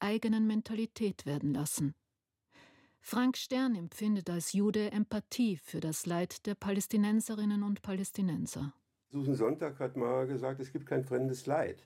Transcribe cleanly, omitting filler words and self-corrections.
eigenen Mentalität werden lassen. Frank Stern empfindet als Jude Empathie für das Leid der Palästinenserinnen und Palästinenser. Susan Sontag hat mal gesagt, es gibt kein fremdes Leid.